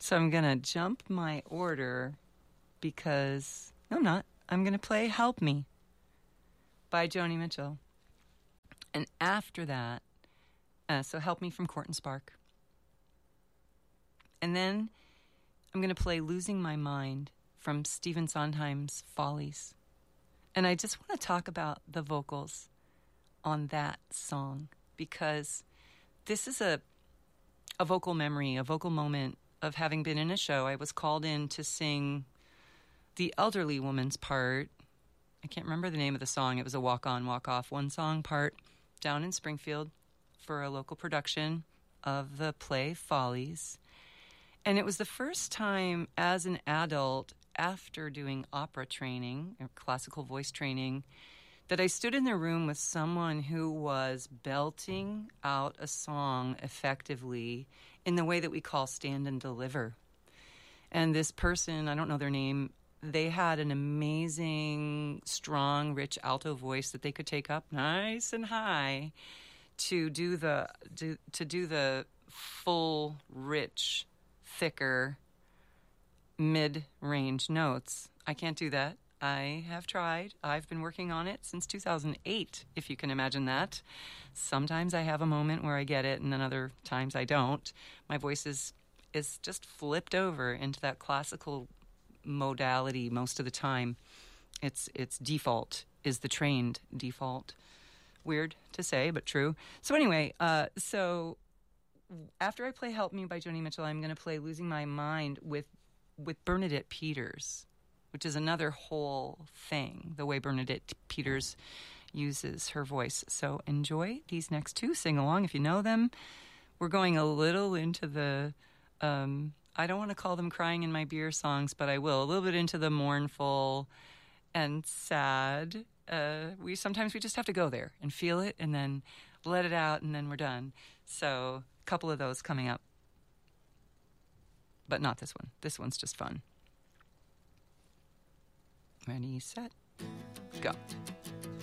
So I'm going to jump my order because... No, I'm not. I'm going to play Help Me by Joni Mitchell. And after that, so Help Me from Court and Spark. And then I'm going to play Losing My Mind from Stephen Sondheim's Follies. And I just want to talk about the vocals on that song because this is a vocal memory, a vocal moment of having been in a show. I was called in to sing the elderly woman's part. I can't remember the name of the song. It was a walk-on, walk-off, one-song part down in Springfield for a local production of the play Follies. And it was the first time as an adult after doing opera training or classical voice training that I stood in the room with someone who was belting out a song effectively in the way that we call stand and deliver. And this person, I don't know their name, they had an amazing, strong, rich alto voice that they could take up nice and high to do the full, rich, thicker, mid-range notes. I can't do that. I have tried. I've been working on it since 2008, if you can imagine that. Sometimes I have a moment where I get it, and then other times I don't. My voice is just flipped over into that classical modality most of the time. Its default is the trained default. Weird to say, but true. So anyway, so after I play Help Me by Joni Mitchell, I'm going to play Losing My Mind with Bernadette Peters, which is another whole thing, the way Bernadette Peters uses her voice. So enjoy these next two. Sing along if you know them. We're going a little into the, I don't want to call them crying in my beer songs, but I will. A little bit into the mournful and sad. Sometimes we just have to go there and feel it and then let it out and then we're done. So a couple of those coming up. But not this one. This one's just fun. Ready, set, go.